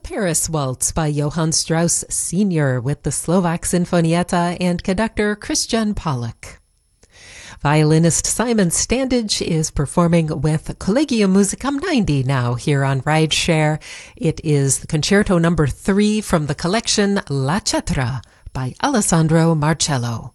Paris Waltz by Johann Strauss Sr. with the Slovak Sinfonietta and conductor Christian Pollack. Violinist Simon Standage is performing with Collegium Musicum 90 now here on Rideshare. It is the Concerto No. 3 from the collection La Cetra by Alessandro Marcello.